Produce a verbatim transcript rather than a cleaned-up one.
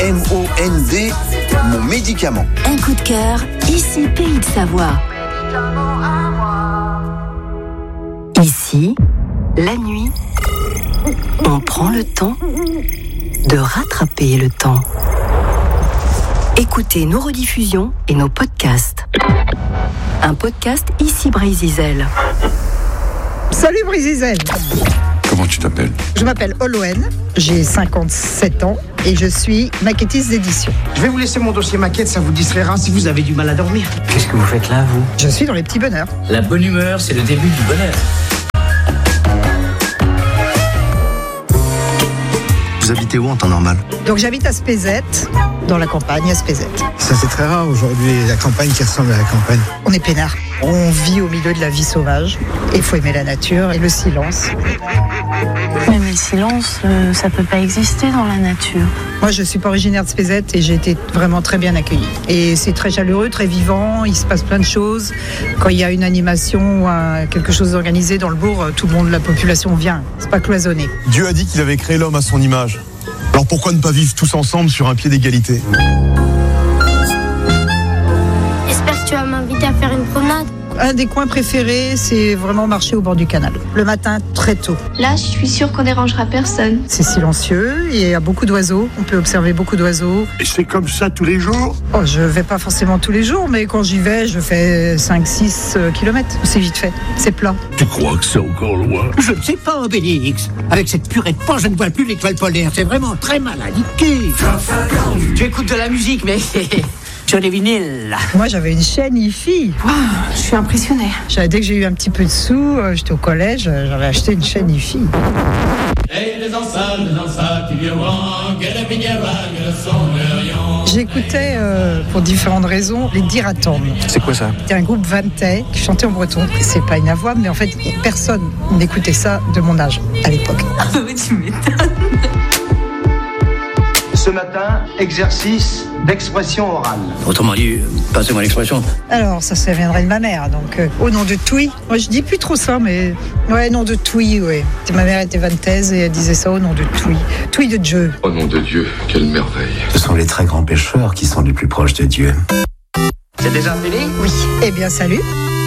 M O N D, mon médicament. Un coup de cœur, ici Pays de Savoie. Ici, la nuit, on prend le temps de rattraper le temps. Écoutez nos rediffusions et nos podcasts. Un podcast ici Brézizel. Salut Brézizel. Comment tu t'appelles ? Je m'appelle Oloen, j'ai cinquante-sept ans et je suis maquettiste d'édition. Je vais vous laisser mon dossier maquette, ça vous distraira si vous avez du mal à dormir. Qu'est-ce que vous faites là, vous ? Je suis dans les petits bonheurs. La bonne humeur, c'est le début du bonheur. Vous habitez où en temps normal ? Donc j'habite à Spézette, dans la campagne à Spézette. Ça c'est très rare aujourd'hui, la campagne qui ressemble à la campagne. On est peinard. On vit au milieu de la vie sauvage. Et il faut aimer la nature et le silence. Mais le silence, euh, ça peut pas exister dans la nature. Moi, je suis pas originaire de Spézette et j'ai été vraiment très bien accueillie. Et c'est très chaleureux, très vivant, il se passe plein de choses. Quand il y a une animation ou un, quelque chose d'organisé dans le bourg, tout le monde, la population vient. C'est pas cloisonné. Dieu a dit qu'il avait créé l'homme à son image. Alors pourquoi ne pas vivre tous ensemble sur un pied d'égalité ? J'espère que tu vas m'inviter à faire une promenade. Un des coins préférés, c'est vraiment marcher au bord du canal. Le matin, très tôt. Là, je suis sûre qu'on dérangera personne. C'est silencieux, il y a beaucoup d'oiseaux. On peut observer beaucoup d'oiseaux. Et c'est comme ça tous les jours ? Oh, je vais pas forcément tous les jours, mais quand j'y vais, je fais cinq six kilomètres. C'est vite fait, c'est plat. Tu crois que c'est encore loin ? Je ne sais pas, Obélix. Avec cette purée de pain, je ne vois plus l'étoile polaire. C'est vraiment très mal indiqué. Tu écoutes de la musique, mais sur les vinyles. Moi, j'avais une chaîne hi-fi. Wow, je suis impressionnée. Dès que j'ai eu un petit peu de sous, euh, j'étais au collège, j'avais acheté une chaîne hi-fi. J'écoutais, euh, pour différentes raisons, les Diratom. C'est quoi ça ? C'était un groupe vantais qui chantait en breton. C'est pas une avoine, mais en fait, personne n'écoutait ça de mon âge à l'époque. Ah oui, tu m'étonnes. Ce matin, exercice d'expression orale. Autrement dit, passez-moi l'expression. Alors, ça, ça viendrait de ma mère, donc euh, au nom de Touy. Moi, je dis plus trop ça, mais ouais, nom de Touy, ouais. Ma mère était vantaise et elle disait ça au nom de Touy. Touy de Dieu. Au nom de Dieu, quelle merveille. Ce sont les très grands pêcheurs qui sont les plus proches de Dieu. C'est déjà fini ? Oui. Eh bien, salut.